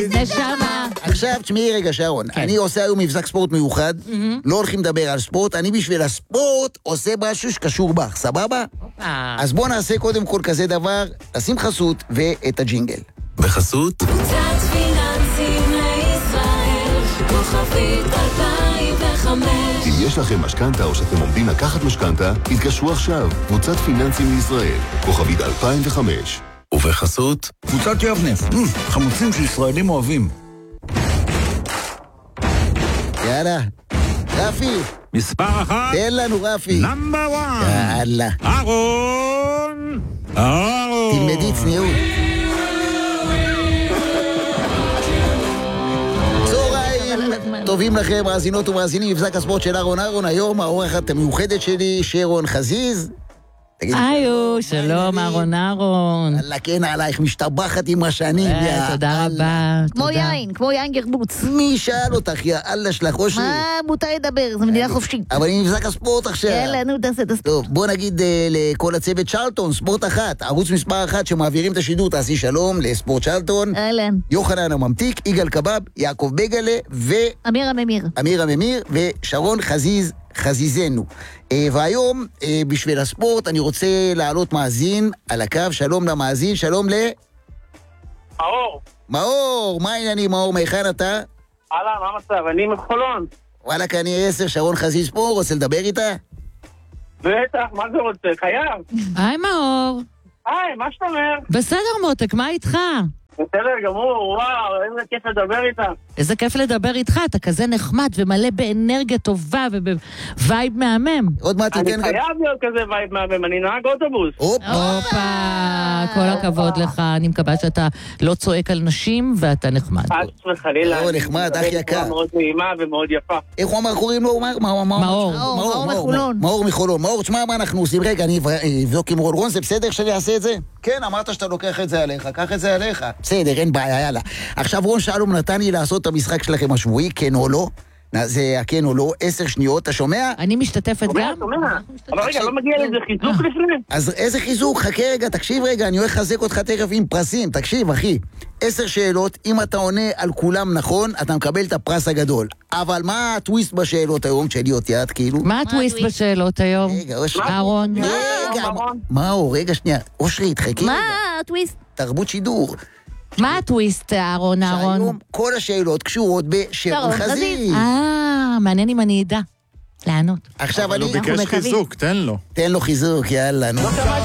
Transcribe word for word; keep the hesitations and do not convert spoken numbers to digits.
נשמה. עכשיו, תשמעי רגע שרון, אני עושה היום מבזק ספורט מיוחד, לא הולכים לדבר על ספורט, אני בשביל הספורט עושה משהו שקשור בך, סבבה? אז בוא נעשה קודם כל כזה דבר, נשים חסות ואת הג'ינגל. בחסות? קבוצת פיננסים לישראל, כוכבית אלפיים וחמש. אם יש לכם משכנתה או שאתם עומדים לקחת משכנתה, התקשרו עכשיו. קבוצת פיננסים לישראל, כוכבית אלפיים וחמש. ובחסות? קבוצת יבנה, חמוצים שישראלים אוהבים. יאללה, רפי. מספר אחת. תן לנו רפי. נמבר וואן. יאללה. אהרון. אהרון. תלמדי צניעות. טובים לכם, מאזינות ומאזינים, מבזק הספורט של אהרון אהרון. היום האורחת המיוחדת שלי, שרון חזיז. היו, שלום אהרון אהרון. אללה, כן עלייך, משתבחת עם השנים. תודה רבה. כמו יין, כמו יין גרבוץ. מי שאל אותך, יא אללה שלך, או ש... מה מותר לדבר? זו מדינה חופשית. אבל אני מבזק הספורט עכשיו. יאללה, נו, תעשה את הספורט. טוב, בוא נגיד לכל הצוות צ'רלטון, ספורט אחת, ערוץ מספר אחת שמעבירים את השידור, תעשי שלום לספורט צ'רלטון. אהלן. יוחנן הממתיק, יגאל קבב, יעקב בגלה ו... אמיר הממיר. אמיר הממיר ושרון חזיז חזיזנו. והיום, בשביל הספורט, אני רוצה להעלות מאזין על הקו. שלום למאזין, שלום ל... מאור. מאור, מה העניינים מאור? מהיכן אתה? הלאה, מה המצב? אני מחולון. וואלה, אני עשר, שרון חזיז פה, רוצה לדבר איתה? בטח, מה זה רוצה? חייב. היי מאור. היי, מה שאתה אומר? בסדר מותק, מה איתך? בסדר גמור, וואו, איזה כיף לדבר איתה. איזה כיף לדבר איתך, אתה כזה נחמד ומלא באנרגיה טובה ובווייב מהמם. עוד מעט אני תיתן... חייב להיות כזה וייב מהמם, אני נהג אוטובוס. הופה, כל הכבוד לך, אני מקווה שאתה לא צועק על נשים ואתה נחמד. חס וחלילה. או, נחמד, אח יקר. מאוד נעימה ומאוד יפה. איך הוא אמר, קוראים לו? מאור. מאור. מאור מחולון. מאור מחולון. מאור, תשמע מה אנחנו עושים. רגע, אני אבדוק עם רון. רון, זה בסדר שאני אעשה את זה? כן, אמרת שאתה לוקח את זה עליך, קח את זה עליך. בסדר, אין בעיה, יאללה. עכשיו רון שלום נתן לי לעשות את המשחק שלכם השבועי, כן או לא? זה הכן או לא, עשר שניות, אתה שומע? אני משתתפת גם? שומע, אבל רגע, לא מגיע לזה חיזוק לפני? אז איזה חיזוק? חכה רגע, תקשיב רגע, אני הולך לחזק אותך תכף עם פרסים, תקשיב אחי. עשר שאלות, אם אתה עונה על כולם נכון, אתה מקבל את הפרס הגדול. אבל מה הטוויסט בשאלות היום שלי אותי עד כאילו? מה הטוויסט בשאלות היום? רגע, אושרי. אהרון. רגע, מה הוא? רגע שנייה. אושרי, תחכי רגע. מה הטוויסט? תרבות שידור. מה הטוויסט, אהרון אהרון? שהיום כל השאלות קשורות בשרון חזיז. אה, מעניין אם אני אדע לענות. עכשיו אבל אני... הוא ביקש חיזוק, תן לו. תן לו חיזוק, יאללה, נו.